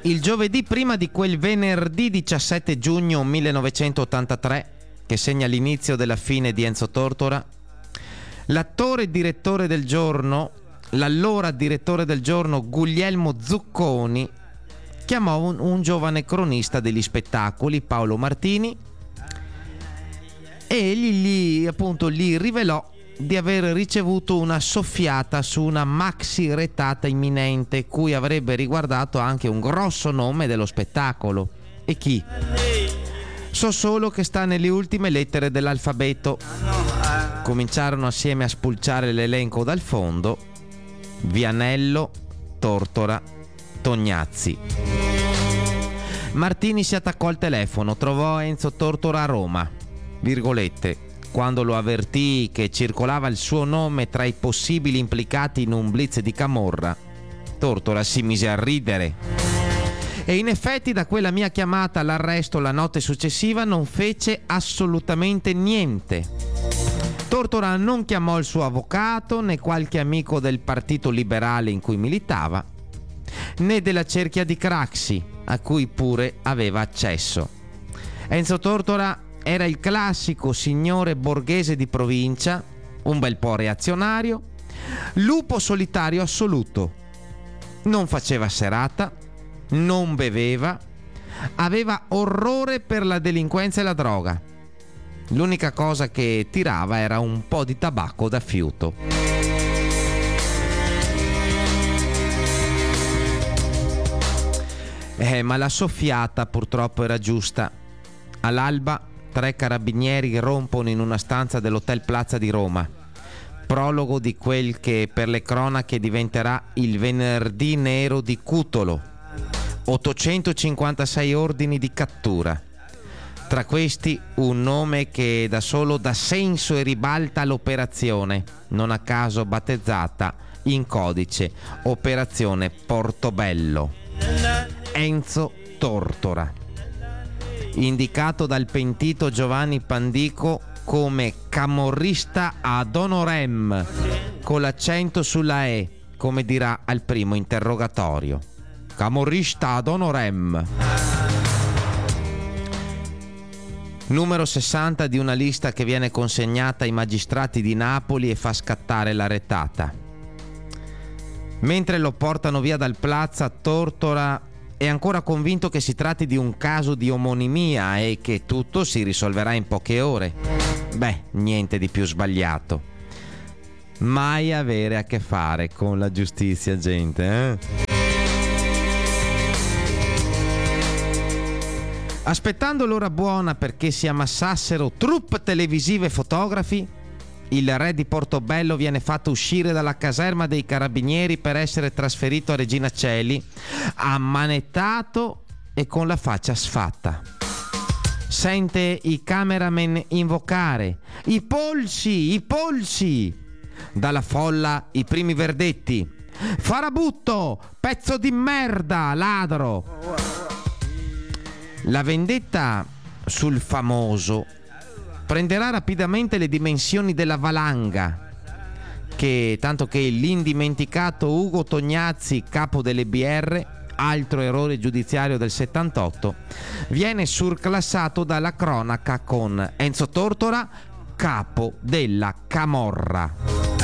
Il giovedì prima di quel venerdì 17 giugno 1983, che segna l'inizio della fine di Enzo Tortora, l'attore e direttore del giorno, l'allora direttore del giorno Guglielmo Zucconi, chiamò un giovane cronista degli spettacoli, Paolo Martini, e egli gli rivelò di aver ricevuto una soffiata su una maxi retata imminente cui avrebbe riguardato anche un grosso nome dello spettacolo. E chi? So solo che sta nelle ultime lettere dell'alfabeto. Cominciarono assieme a spulciare l'elenco dal fondo: Vianello, Tortora, Tognazzi. Martini si attaccò al telefono, trovò Enzo Tortora a Roma, virgolette, quando lo avvertì che circolava il suo nome tra i possibili implicati in un blitz di camorra. Tortora si mise a ridere. E in effetti da quella mia chiamata all'arresto la notte successiva non fece assolutamente niente. Tortora non chiamò il suo avvocato, né qualche amico del Partito Liberale in cui militava, né della cerchia di Craxi, a cui pure aveva accesso. Enzo Tortora era il classico signore borghese di provincia, un bel po' reazionario, lupo solitario assoluto. Non faceva serata, non beveva, aveva orrore per la delinquenza e la droga. L'unica cosa che tirava era un po' di tabacco da fiuto. Ma la soffiata purtroppo era giusta. All'alba 3 carabinieri rompono in una stanza dell'Hotel Plaza di Roma. Prologo di quel che per le cronache diventerà il venerdì nero di Cutolo. 856 ordini di cattura. Tra questi un nome che da solo dà senso e ribalta l'operazione, non a caso battezzata in codice Operazione Portobello. Enzo Tortora, indicato dal pentito Giovanni Pandico come camorrista ad honorem, con l'accento sulla E, come dirà al primo interrogatorio. Camorrista ad honorem. Numero 60 di una lista che viene consegnata ai magistrati di Napoli e fa scattare la retata. Mentre lo portano via dal Plaza, Tortora è ancora convinto che si tratti di un caso di omonimia e che tutto si risolverà in poche ore. Beh, niente di più sbagliato. Mai avere a che fare con la giustizia, gente, Aspettando l'ora buona perché si ammassassero troupe televisive e fotografi, il re di Portobello viene fatto uscire dalla caserma dei carabinieri per essere trasferito a Regina Coeli, ammanettato e con la faccia sfatta. Sente i cameraman invocare: i polsi, i polsi! Dalla folla i primi verdetti: farabutto, pezzo di merda, ladro! La vendetta sul famoso prenderà rapidamente le dimensioni della valanga, che tanto che l'indimenticato Ugo Tognazzi, capo delle BR, altro errore giudiziario del 78, viene surclassato dalla cronaca con Enzo Tortora, capo della camorra.